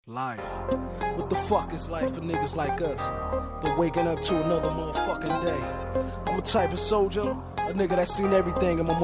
Life. What the fuck is life for niggas like us? But waking up to another motherfucking day. I'm a type of soldier, a nigga that's seen everything in my